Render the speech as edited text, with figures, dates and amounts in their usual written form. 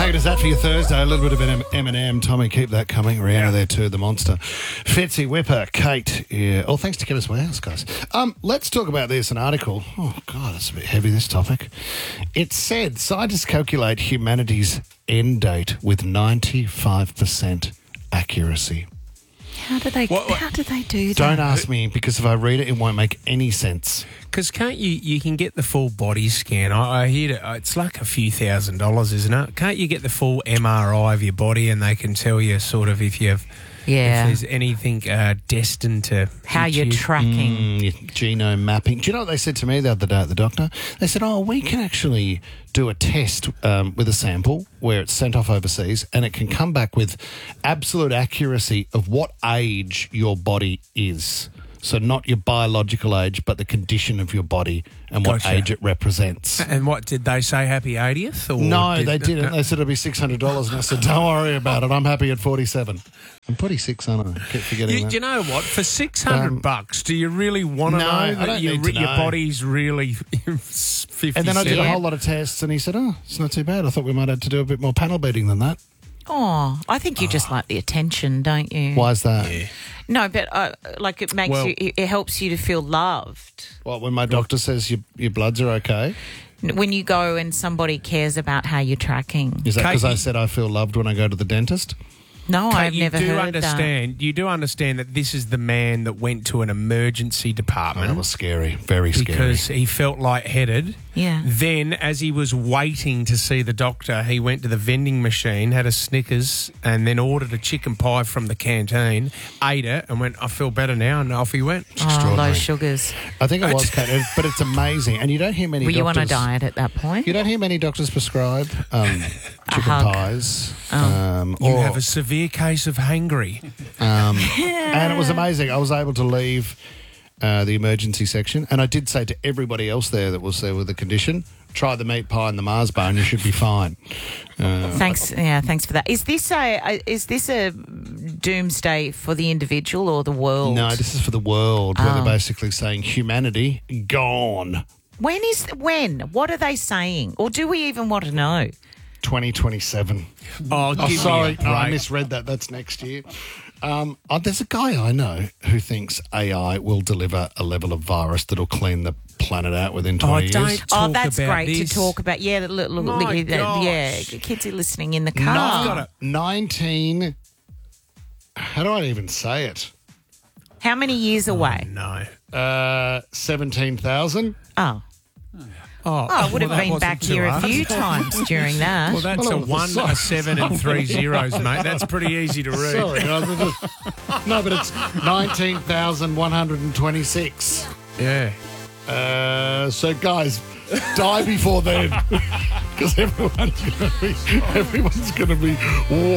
take it as that for your Thursday. A little bit of Eminem. Tommy, keep that coming. Rihanna there too, the monster. Fitzy, Whipper, Kate. Yeah. All thanks to Chemist Warehouse, guys. Let's talk about this. An article. Oh, God, that's a bit heavy, this topic. It said scientists calculate humanity's end date with 95% accuracy. How do they do that? Don't ask me, because if I read it, it won't make any sense. Because can't you can get the full body scan? I hear it. It's like a few $1,000s, isn't it? Can't you get the full MRI of your body and they can tell you sort of if you've if there's anything destined to how you're tracking your genome mapping. Do you know what they said to me the other day at the doctor? They said, we can actually do a test with a sample where it's sent off overseas and it can come back with absolute accuracy of what age your body is. So not your biological age, but the condition of your body and what age it represents. And what, did they say happy 80th? Or no, they didn't. They said it'll be $600 and I said, don't worry about it. I'm happy at 47. I'm pretty sick, aren't I? Keep forgetting that. Do you know what? For $600, do you really want to know that your body's really 50? And then I did a whole lot of tests and he said, it's not too bad. I thought we might have to do a bit more panel beating than that. Oh, I think you just like the attention, don't you? Why is that? Yeah. No, but it makes it helps you to feel loved. What, when my doctor says your bloods are okay? When you go and somebody cares about how you're tracking. Is that because I said I feel loved when I go to the dentist? No, I've never heard that. You do understand that this is the man that went to an emergency department. That was scary, very scary. Because he felt lightheaded. Yeah. Then, as he was waiting to see the doctor, he went to the vending machine, had a Snickers, and then ordered a chicken pie from the canteen, ate it, and went, I feel better now, and off he went. Low sugars. I think it was, Kate, but it's amazing. And you don't hear many doctors... Were you on a diet at that point? You don't hear many doctors prescribe chicken pies. You have a severe case of hangry. And it was amazing. I was able to leave the emergency section, and I did say to everybody else there that was there with the condition, try the meat pie and the Mars bar and you should be fine. Thanks for that. Is this a doomsday for the individual or the world? No, this is for the world, where they're basically saying humanity gone. When? What are they saying? Or do we even want to know? 2027. Sorry, I misread that. That's next year. There's a guy I know who thinks AI will deliver a level of virus that'll clean the planet out within 20 years. That's great to talk about. Yeah, kids are listening in the car. 19. How do I even say it? How many years away? No. 17,000. I would have been back here a few times during that. Well, that's a 1, a 7 and 3 zeros, mate. That's pretty easy to read. Sorry, no, but it's 19,126. Yeah. So, guys, die before then, because everyone's going to be